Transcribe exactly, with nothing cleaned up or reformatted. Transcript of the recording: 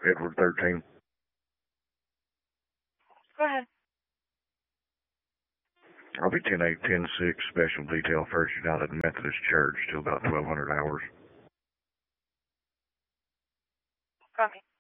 Edward thirteen. Go ahead. I'll be ten eight, ten six, Special Detail, First United Methodist Church, till about twelve hundred hours. Copy.